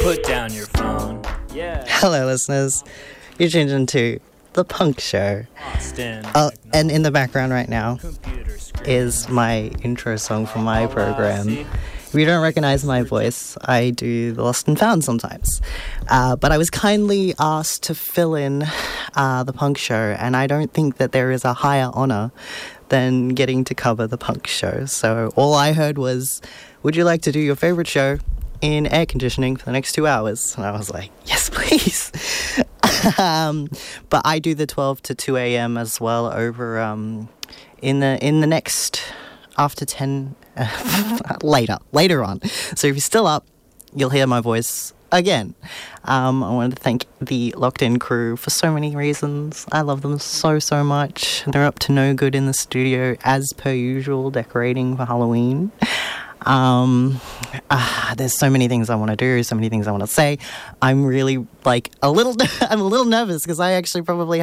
Put down your phone. Yeah. Hello, listeners. You're tuned into The Punk Show. Austin. And in the background right now Computer screen. is my intro song for my program. If you don't recognize my voice, I do the Lost and Found sometimes. But I was kindly asked to fill in The Punk Show, and I don't think that there is a higher honour than getting to cover The Punk Show. So all I heard was, would you like to do your favourite show in air conditioning for the next 2 hours? And I was like, yes, please. But I do the 12 to 2 a.m. as well over in the next after 10 later on. So if you're still up, you'll hear my voice again. I wanted to thank the Locked In crew for so many reasons. I love them so much. They're up to no good in the studio as per usual, decorating for Halloween. There's so many things I want to do, so many things I want to say. I'm really I'm a little nervous because I actually probably